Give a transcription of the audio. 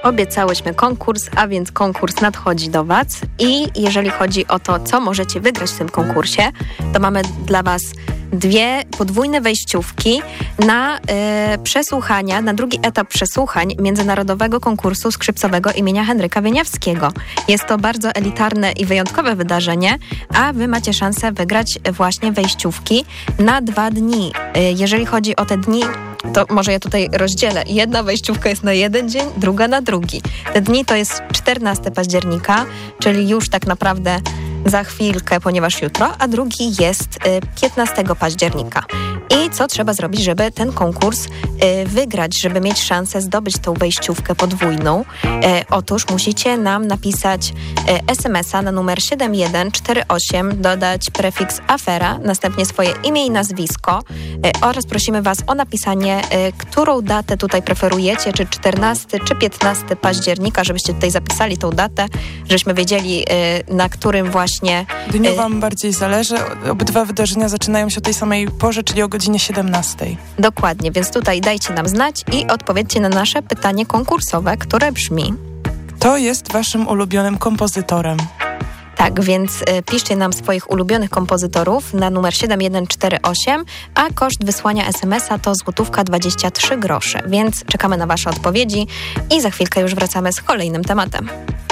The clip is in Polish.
Obiecałyśmy konkurs, a więc konkurs nadchodzi do Was i jeżeli chodzi o to, co możecie wygrać w tym konkursie, to mamy dla Was 2 podwójne wejściówki na przesłuchania, na drugi etap przesłuchań Międzynarodowego Konkursu Skrzypcowego imienia Henryka Wieniawskiego. Jest to bardzo elitarne i wyjątkowe wydarzenie, a Wy macie szansę wygrać właśnie wejściówki na 2 dni. Jeżeli chodzi o te dni, to może ja tutaj rozdzielę. Jedna wejściówka jest na jeden dzień, druga na drugi. Te dni to jest 14 października, czyli już tak naprawdę za chwilkę, ponieważ jutro, a drugi jest 15 października. I co trzeba zrobić, żeby ten konkurs wygrać, żeby mieć szansę zdobyć tą wejściówkę podwójną? Otóż musicie nam napisać SMS-a na numer 7148, dodać prefiks afera, następnie swoje imię i nazwisko oraz prosimy Was o napisanie, którą datę tutaj preferujecie, czy 14, czy 15 października, żebyście tutaj zapisali tą datę, żebyśmy wiedzieli, na którym właśnie dniu Wam bardziej zależy. Obydwa wydarzenia zaczynają się o tej samej porze, czyli o godzinie 17. Dokładnie, więc tutaj dajcie nam znać i odpowiedzcie na nasze pytanie konkursowe, które brzmi: kto jest Waszym ulubionym kompozytorem? Tak, więc piszcie nam swoich ulubionych kompozytorów na numer 7148, a koszt wysłania SMS-a to złotówka 23 grosze, więc czekamy na Wasze odpowiedzi i za chwilkę już wracamy z kolejnym tematem.